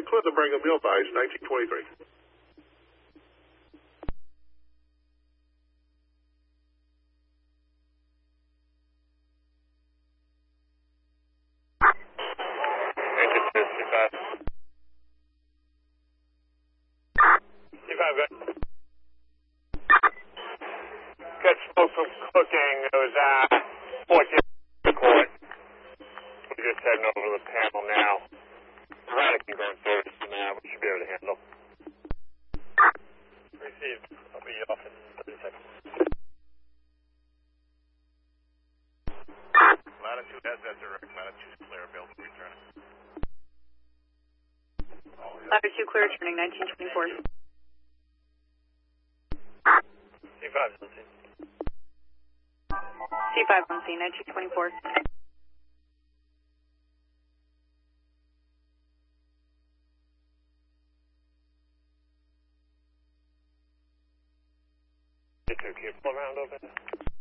clear the Brigham Mill Bice, 1923. Got smoke from cooking. It was 14 court. We're just heading over to the panel now. Vatican going service now. We should be able to handle. Received. I'll be off in 30 seconds. Latitude has that direct. Latitude clear. Available to return. Latitude clear, turning 1924. C5 on scene. C5 on scene, 1924. C2, can you pull around over there?